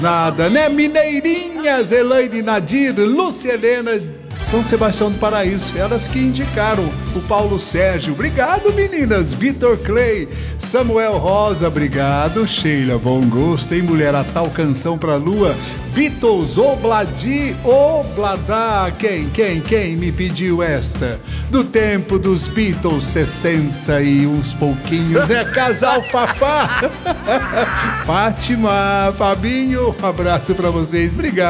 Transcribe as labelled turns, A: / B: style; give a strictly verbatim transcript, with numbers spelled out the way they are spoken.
A: Nada, né? Mineirinhas, Elaine Nadir, Lúcia Helena, São Sebastião do Paraíso, elas que indicaram o Paulo Sérgio. Obrigado, meninas. Vitor Clay, Samuel Rosa, obrigado. Sheila, bom gosto, hein, mulher? A tal canção pra lua. Beatles, Obladi, Obladá. Quem, quem, quem me pediu esta? Do tempo dos Beatles, sessenta e uns pouquinhos, né? Casal Fafá. Fátima, Fabinho, um abraço pra vocês. Obrigado.